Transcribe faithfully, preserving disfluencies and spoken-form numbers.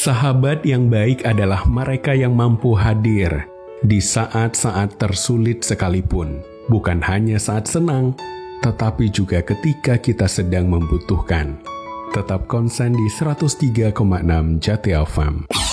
Sahabat yang baik adalah mereka yang mampu hadir di saat-saat tersulit sekalipun, bukan hanya saat senang, tetapi juga ketika kita sedang membutuhkan. Tetap konsen di seratus tiga koma enam Jati F M.